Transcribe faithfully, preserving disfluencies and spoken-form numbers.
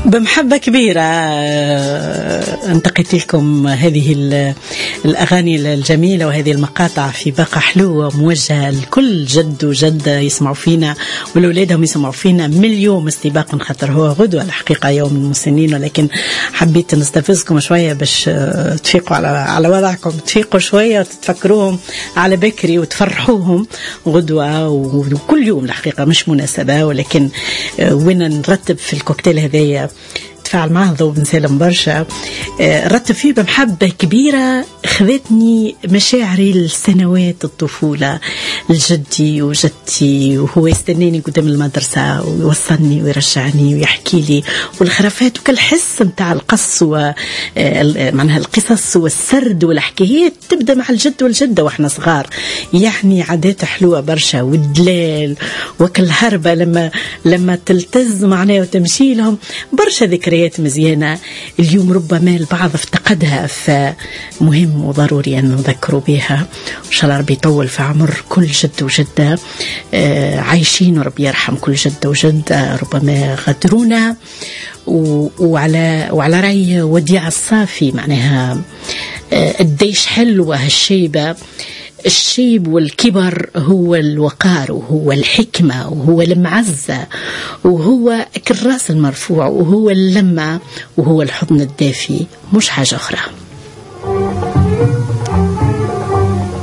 بمحبة كبيرة انتقيت لكم هذه الأغاني الجميلة وهذه المقاطع في باقة حلوة موجهة لكل جد وجدة يسمعوا فينا والأولادهم يسمعوا فينا من اليوم استباقا، خاطر هو غدوة الحقيقة يوم المسنين، ولكن حبيت نستفزكم شوية باش تفيقوا على على وضعكم، تفيقوا شوية وتتفكروهم على بكري وتفرحوهم غدوة وكل يوم الحقيقة، مش مناسبة ولكن وين نرتب في الكوكتيل هذايا تفاعل معه ضوء بن سالم برشا، رتب فيه بمحبة كبيرة خذتني مشاعري لسنوات الطفولة لجدي وجدتي، وهو يستنيني قدام المدرسة ويوصلني ويرجعني ويحكي لي والخرافات وكل حس متاع القص ومعناها القصص والسرد والحكايات تبدأ مع الجد والجدة واحنا صغار، يعني عادات حلوة برشا والدلال وكل هربة لما لما تلتز معناه وتمشي لهم برشا ذكريات مزيانة اليوم ربما البعض افتقدها، فمهم وضروري أن نذكروا بها. إن شاء الله ربي يطول في عمر كل جد وجدة عايشين، وربي يرحم كل جد وجدة ربما غدرونا. وعلى وعلى رأي وديع الصافي معناها قديش حلوة هالشيبة، الشيب والكبر هو الوقار وهو الحكمة وهو المعزة وهو الراس المرفوع وهو اللمة وهو الحضن الدافي، مش حاجة أخرى.